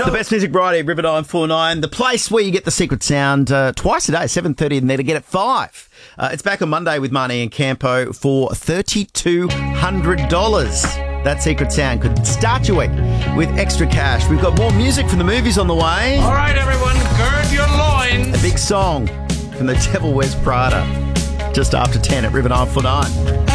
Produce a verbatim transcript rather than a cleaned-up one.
The best music variety, River nine four nine, the place where you get the secret sound uh, twice a day, seven thirty and then again at five. Uh, it's back on Monday with Marnie and Campo for three thousand two hundred dollars. That secret sound could start your week with extra cash. We've got more music from the movies on the way. All right, everyone, gird your loins. A big song from The Devil Wears Prada. Just after ten at River nine four nine.